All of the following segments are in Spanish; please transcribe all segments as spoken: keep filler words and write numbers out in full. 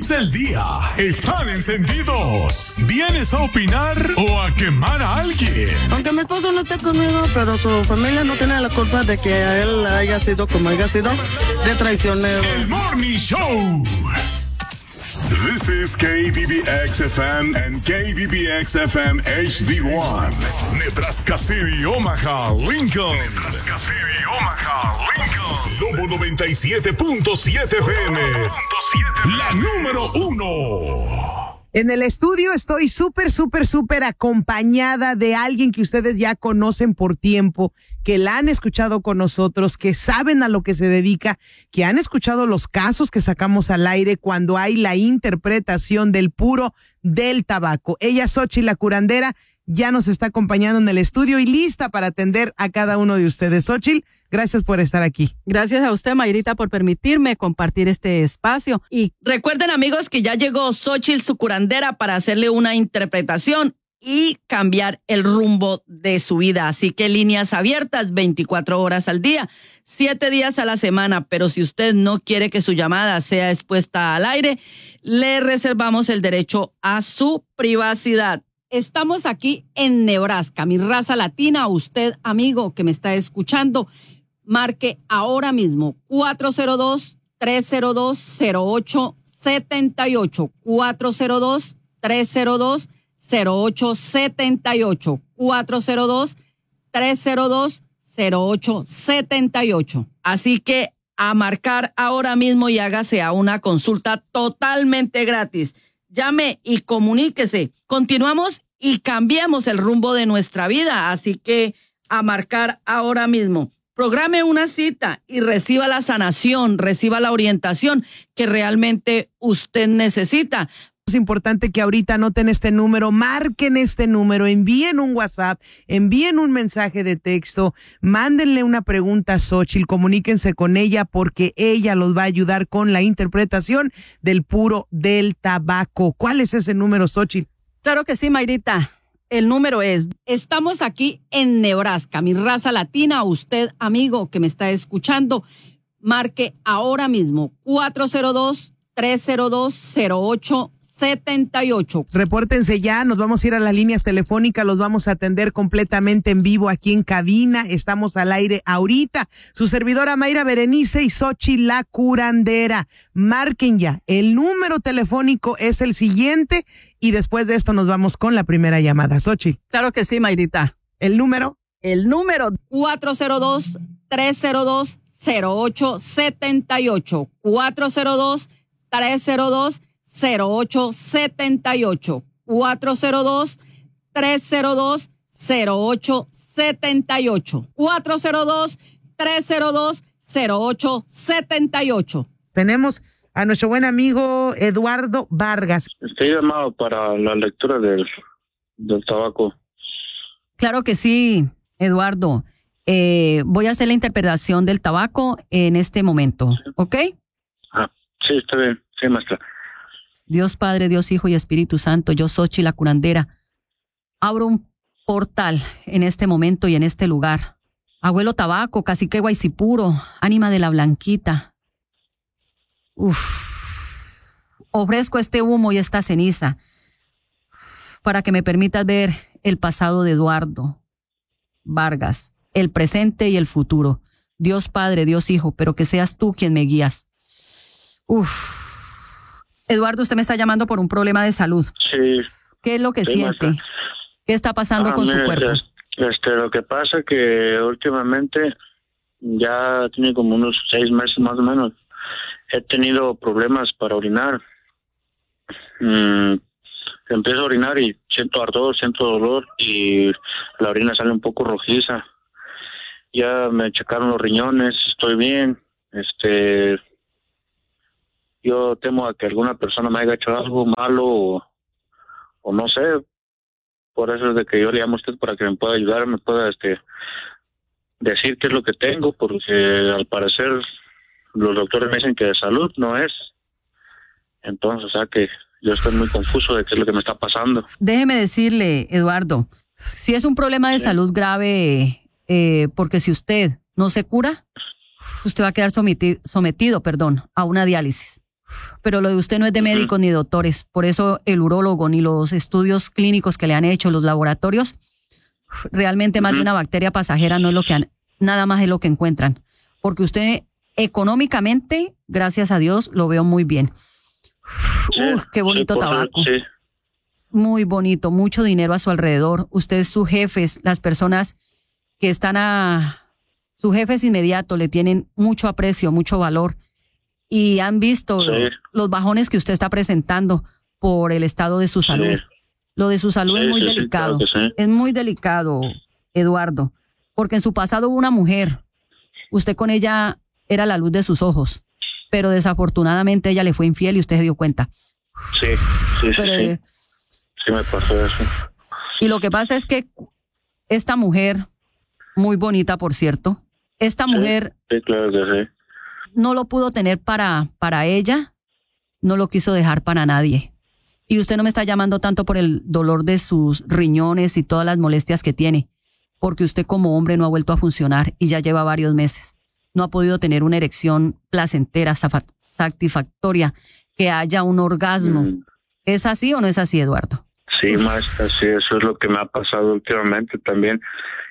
luz del día están encendidos. ¿Vienes a opinar o a quemar a alguien? Aunque mi esposo no esté conmigo, pero su familia no tiene la culpa de que a él haya sido como haya sido, de traicionero. El Morning Show. This is K B B X F M and K B B X F M H D one. Nebraska City, Omaha, Lincoln. Nebraska City, Omaha, Lincoln. Lobo noventa y siete punto siete F M. La número uno. En el estudio estoy súper, súper, súper acompañada de alguien que ustedes ya conocen por tiempo, que la han escuchado con nosotros, que saben a lo que se dedica, que han escuchado los casos que sacamos al aire cuando hay la interpretación del puro del tabaco. Ella, Xochitl la curandera, ya nos está acompañando en el estudio y lista para atender a cada uno de ustedes. Xochitl, gracias por estar aquí. Gracias a usted, Mayrita, por permitirme compartir este espacio. Y recuerden, amigos, que ya llegó Xochitl, su curandera, para hacerle una interpretación y cambiar el rumbo de su vida. Así que líneas abiertas veinticuatro horas al día, siete días a la semana. Pero si usted no quiere que su llamada sea expuesta al aire, le reservamos el derecho a su privacidad. Estamos aquí en Nebraska, mi raza latina. Usted, amigo que me está escuchando, marque ahora mismo cuatro cero dos, tres cero dos, cero ocho siete ocho, cuatro cero dos, tres cero dos, cero ocho siete ocho, cuatro cero dos, tres cero dos, cero ocho siete ocho. Así que a marcar ahora mismo y hágase a una consulta totalmente gratis. Llame y comuníquese. Continuamos y cambiamos el rumbo de nuestra vida. Así que a marcar ahora mismo. Programe una cita y reciba la sanación, reciba la orientación que realmente usted necesita. Es importante que ahorita anoten este número, marquen este número, envíen un WhatsApp, envíen un mensaje de texto, mándenle una pregunta a Xochitl, comuníquense con ella porque ella los va a ayudar con la interpretación del puro del tabaco. ¿Cuál es ese número, Xochitl? Claro que sí, Mayrita. El número es, estamos aquí en Nebraska, mi raza latina. Usted, amigo que me está escuchando, marque ahora mismo cuatro cero dos, tres cero dos, cero ocho siete ocho. Repórtense ya, nos vamos a ir a las líneas telefónicas, los vamos a atender completamente en vivo aquí en cabina. Estamos al aire ahorita. Su servidora Mayra Berenice y Xochitl la curandera. Marquen ya, el número telefónico es el siguiente y después de esto nos vamos con la primera llamada. Xochitl. Claro que sí, Mayrita. ¿El número? El número cuatro cero dos, tres cero dos, cero ocho siete ocho, cuatro cero dos, tres cero dos, cero ocho siete ocho, cuatro cero dos, tres cero dos, cero ocho siete ocho, cuatro cero dos, tres cero dos, cero ocho siete ocho. Tenemos a nuestro buen amigo Eduardo Vargas. Estoy llamado para la lectura del, del tabaco. Claro que sí, Eduardo. Eh, voy a hacer la interpretación del tabaco en este momento, sí. ¿Ok? Ah, sí, está bien. Sí, maestra. Dios Padre, Dios Hijo y Espíritu Santo, yo Xochitl la curandera, abro un portal en este momento y en este lugar. Abuelo Tabaco, Cacique Guaycipuro, ánima de la Blanquita. Uf. Ofrezco este humo y esta ceniza para que me permitas ver el pasado de Eduardo Vargas, el presente y el futuro. Dios Padre, Dios Hijo, pero que seas tú quien me guías. Uf. Eduardo, usted me está llamando por un problema de salud. Sí. ¿Qué es lo que sí, siente? maestra. ¿Qué está pasando ah, con mire, su cuerpo? Este, lo que pasa es que últimamente, ya tiene como unos seis meses más o menos, he tenido problemas para orinar. Mm, empiezo a orinar y siento ardor, siento dolor y la orina sale un poco rojiza. Ya me checaron los riñones, estoy bien. Este... Yo temo a que alguna persona me haya hecho algo malo o, o no sé. Por eso es de que yo le llamo a usted para que me pueda ayudar, me pueda este decir qué es lo que tengo, porque al parecer los doctores me dicen que de salud no es. Entonces, o sea que yo estoy muy confuso de qué es lo que me está pasando. Déjeme decirle, Eduardo, si es un problema de sí. salud grave, eh, porque si usted no se cura, usted va a quedar sometido, sometido perdón, a una diálisis. Pero lo de usted no es de médicos uh-huh. ni doctores. Por eso el urólogo ni los estudios clínicos que le han hecho, los laboratorios, realmente uh-huh. más de una bacteria pasajera no es lo que han, nada más es lo que encuentran. Porque usted económicamente, gracias a Dios, lo veo muy bien. Sí, Uf, qué bonito sí, tabaco. Sí. Muy bonito, mucho dinero a su alrededor. Ustedes, sus jefes, las personas que están a... Sus jefes inmediatos le tienen mucho aprecio, mucho valor. Y han visto sí. los bajones que usted está presentando por el estado de su salud. Sí. Lo de su salud sí, es muy sí, delicado. Sí, claro sí. Es muy delicado, Eduardo. Porque en su pasado hubo una mujer. Usted con ella era la luz de sus ojos. Pero desafortunadamente ella le fue infiel y usted se dio cuenta. Sí, sí, pero, sí. sí. Sí me pasó eso. Y lo que pasa es que esta mujer, muy bonita por cierto, esta sí, mujer sí, claro que sí. no lo pudo tener para, para ella, no lo quiso dejar para nadie. Y usted no me está llamando tanto por el dolor de sus riñones y todas las molestias que tiene, porque usted como hombre no ha vuelto a funcionar y ya lleva varios meses. No ha podido tener una erección placentera, satisfactoria, que haya un orgasmo. Mm. ¿Es así o no es así, Eduardo? Sí, maestra, sí, eso es lo que me ha pasado últimamente también.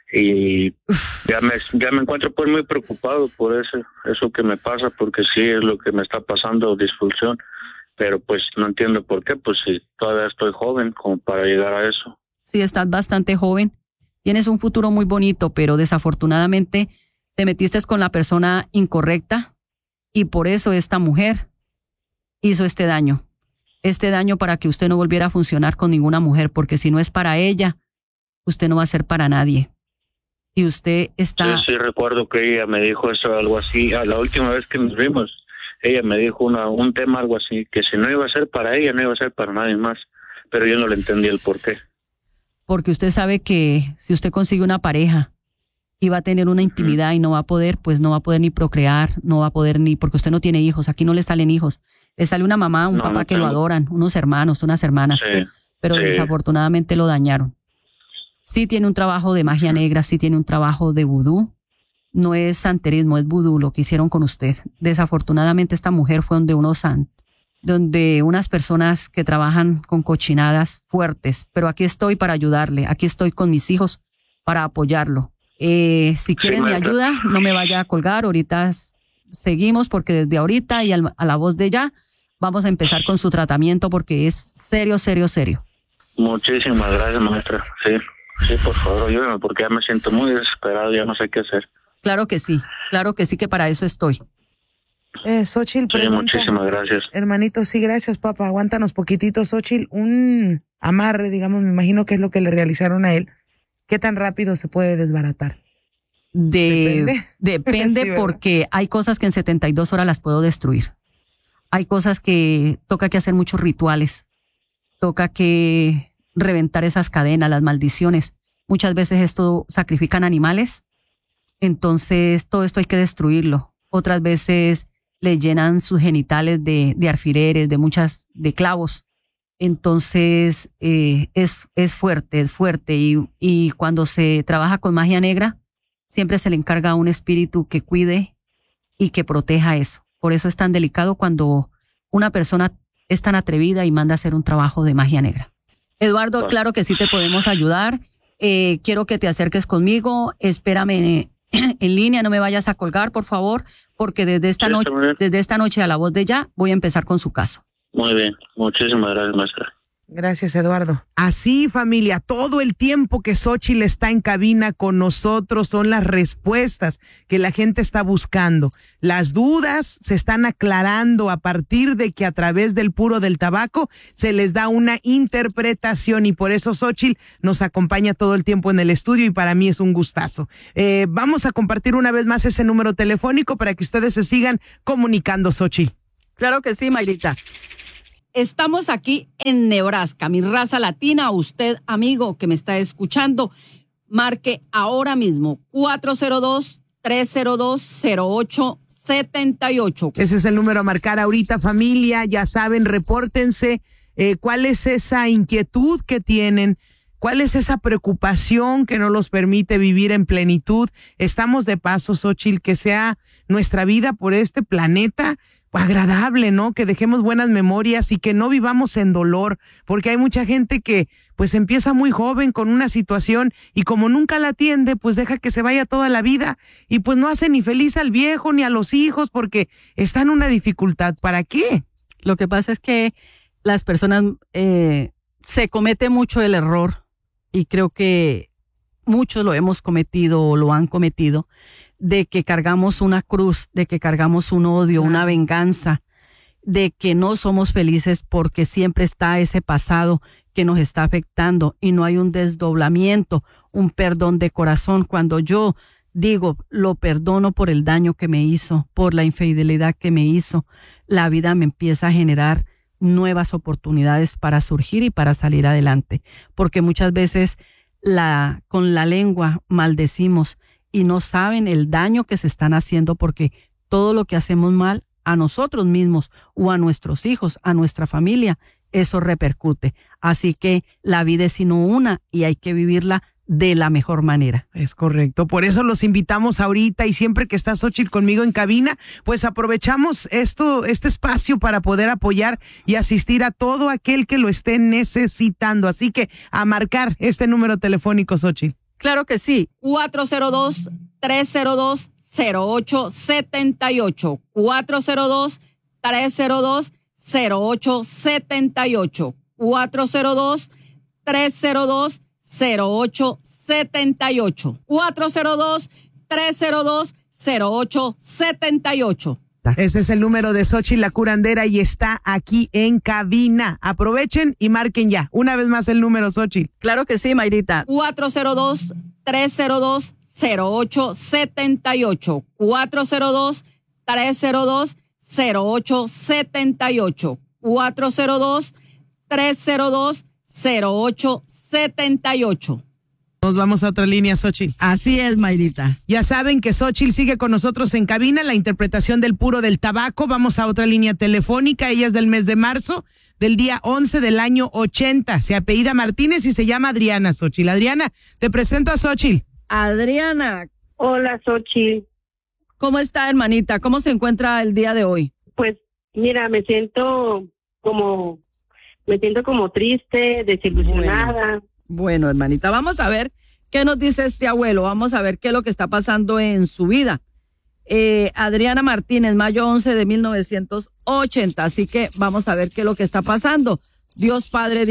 Y ya me ya me encuentro pues muy preocupado por eso, eso que me pasa, porque sí es lo que me está pasando, disfunción. Pero pues no entiendo por qué, pues si todavía estoy joven como para llegar a eso. Sí, estás bastante joven. Tienes un futuro muy bonito, pero desafortunadamente te metiste con la persona incorrecta y por eso esta mujer hizo este daño. Este daño para que usted no volviera a funcionar con ninguna mujer, porque si no es para ella, usted no va a ser para nadie. Y usted está... Sí, sí, recuerdo que ella me dijo eso, algo así. La última vez que nos vimos, ella me dijo una, un tema, algo así, que si no iba a ser para ella, no iba a ser para nadie más. Pero yo no le entendí el por qué. Porque usted sabe que si usted consigue una pareja y va a tener una intimidad mm. y no va a poder, pues no va a poder ni procrear, no va a poder ni... Porque usted no tiene hijos, aquí no le salen hijos. Le sale una mamá, un no, papá no que lo adoran, unos hermanos, unas hermanas, sí, pero sí. desafortunadamente lo dañaron. Sí tiene un trabajo de magia negra, sí tiene un trabajo de vudú. No es santerismo, es vudú lo que hicieron con usted. Desafortunadamente esta mujer fue donde unos san, donde unas personas que trabajan con cochinadas fuertes, pero aquí estoy para ayudarle, aquí estoy con mis hijos para apoyarlo. Eh, si quieren sí, mi ayuda, no me vaya a colgar, ahorita seguimos porque desde ahorita y al, a la voz de ya vamos a empezar con su tratamiento porque es serio, serio, serio. Muchísimas gracias, maestra. Sí, sí, por favor, ayúdame porque ya me siento muy desesperado, ya no sé qué hacer. Claro que sí, claro que sí, que para eso estoy. Eh, Xochitl, sí, muchísimas gracias. Hermanito, sí, gracias, papá. Aguántanos poquitito, Xochitl. Un amarre, digamos, me imagino que es lo que le realizaron a él. ¿Qué tan rápido se puede desbaratar? De, depende, depende sí, porque hay cosas que en setenta y dos horas las puedo destruir. Hay cosas que toca que hacer muchos rituales. Toca que reventar esas cadenas, las maldiciones. Muchas veces esto sacrifican animales. Entonces todo esto hay que destruirlo. Otras veces le llenan sus genitales de, de alfileres, de muchas, de clavos. Entonces eh, es, es fuerte, es fuerte. Y, y cuando se trabaja con magia negra, siempre se le encarga a un espíritu que cuide y que proteja eso. Por eso es tan delicado cuando una persona es tan atrevida y manda a hacer un trabajo de magia negra. Eduardo, claro que sí te podemos ayudar. Eh, quiero que te acerques conmigo. Espérame en línea, no me vayas a colgar, por favor, porque desde esta, sí, noche, desde esta noche a la voz de ya voy a empezar con su caso. Muy bien, muchísimas gracias, maestra. Gracias, Eduardo. Así, familia, todo el tiempo que Xochitl está en cabina con nosotros son las respuestas que la gente está buscando. Las dudas se están aclarando a partir de que a través del puro del tabaco se les da una interpretación y por eso Xochitl nos acompaña todo el tiempo en el estudio y para mí es un gustazo. Eh, vamos a compartir una vez más ese número telefónico para que ustedes se sigan comunicando, Xochitl. Claro que sí, Mayrita. Estamos aquí en Nebraska, mi raza latina. Usted, amigo que me está escuchando, marque ahora mismo cuatro cero dos, tres cero dos, cero ocho siete ocho. Ese es el número a marcar ahorita, familia. Ya saben, repórtense eh, cuál es esa inquietud que tienen, cuál es esa preocupación que no los permite vivir en plenitud. Estamos de paso, Xochitl, que sea nuestra vida por este planeta agradable, ¿no? Que dejemos buenas memorias y que no vivamos en dolor, porque hay mucha gente que pues empieza muy joven con una situación y como nunca la atiende, pues deja que se vaya toda la vida y pues no hace ni feliz al viejo ni a los hijos porque está en una dificultad. ¿Para qué? Lo que pasa es que las personas eh, se comete mucho el error y creo que muchos lo hemos cometido o lo han cometido, de que cargamos una cruz, de que cargamos un odio, una venganza, de que no somos felices porque siempre está ese pasado que nos está afectando y no hay un desdoblamiento, un perdón de corazón. Cuando yo digo, lo perdono por el daño que me hizo, por la infidelidad que me hizo, la vida me empieza a generar nuevas oportunidades para surgir y para salir adelante. Porque muchas veces la, con la lengua maldecimos y no saben el daño que se están haciendo porque todo lo que hacemos mal a nosotros mismos o a nuestros hijos, a nuestra familia, eso repercute. Así que la vida es sino una y hay que vivirla de la mejor manera. Es correcto. Por eso los invitamos ahorita y siempre que está Xóchitl conmigo en cabina, pues aprovechamos esto, este espacio para poder apoyar y asistir a todo aquel que lo esté necesitando. Así que a marcar este número telefónico, Xóchitl. Claro que sí. cuatro cero dos, tres cero dos, cero ocho siete ocho. cuatro cero dos, tres cero dos, cero ocho siete ocho. cuatro cero dos, tres cero dos, cero ocho siete ocho. cuatro cero dos, tres cero dos, cero ocho siete ocho. Ese es el número de Xóchitl la curandera y está aquí en cabina. Aprovechen y marquen ya. Una vez más el número, Xóchitl. Claro que sí, Mayrita. cuatro cero dos, tres cero dos, cero ocho siete ocho. cuatro cero dos, tres cero dos, cero ocho siete ocho. cuatro cero dos, tres cero dos, cero ocho siete ocho. Nos vamos a otra línea, Xóchitl. Así es, Mayrita. Ya saben que Xóchitl sigue con nosotros en cabina, la interpretación del puro del tabaco. Vamos a otra línea telefónica. Ella es del mes de marzo, del día once del año ochenta. Se apellida Martínez y se llama Adriana, Xóchitl. Adriana, te presento a Xóchitl. Adriana. Hola, Xóchitl. ¿Cómo está, hermanita? ¿Cómo se encuentra el día de hoy? Pues, mira, me siento como, me siento como triste, desilusionada. Bueno. Bueno, hermanita, vamos a ver qué nos dice este abuelo. Vamos a ver qué es lo que está pasando en su vida. Eh, Adriana Martínez, mayo once de mil novecientos ochenta. Así que vamos a ver qué es lo que está pasando. Dios Padre.